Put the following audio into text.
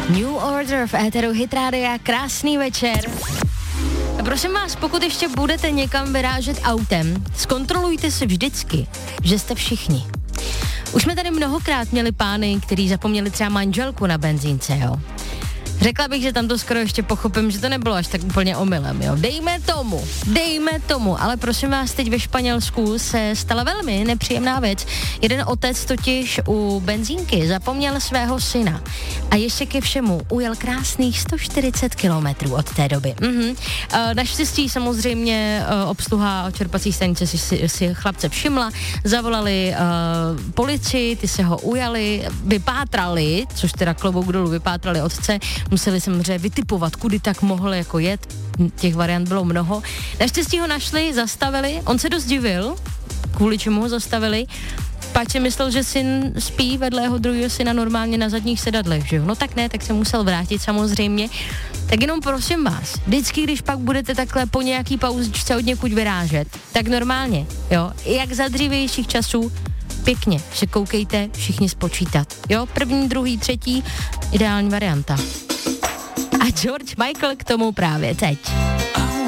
New Order v éteru Hit Rádia, krásný večer. A prosím vás, pokud ještě budete někam vyrážet autem, zkontrolujte si vždycky, že jste všichni. Už jsme tady mnohokrát měli pány, kteří zapomněli třeba manželku na benzínce, jo. Řekla bych, že tam to skoro ještě pochopím, že to nebylo až tak úplně omylem, jo. Dejme tomu, ale prosím vás, teď ve Španělsku se stala velmi nepříjemná věc. Jeden otec totiž u benzínky zapomněl svého syna a ještě ke všemu ujel krásných 140 kilometrů od té doby. Naštěstí samozřejmě obsluha čerpací stanice si chlapce všimla, zavolali policii, ty se ho ujali, vypátrali, což teda klobouk dolů, vypátrali otce, museli samozřejmě vytipovat, kudy tak mohl jako jet, těch variant bylo mnoho. Naštěstí ho našli, zastavili, on se dost divil, kvůli čemu ho zastavili, pak si myslel, že syn spí vedle jeho druhého syna normálně na zadních sedadlech, že jo? No tak ne, tak se musel vrátit samozřejmě. Tak jenom prosím vás, vždycky, když pak budete takhle po nějaký pauzičce od někud vyrážet, tak normálně, jo, jak za dřívějších časů, pěkně se koukejte všichni spočítat, jo, první, druhý, třetí, ideální varianta. A George Michael k tomu právě teď.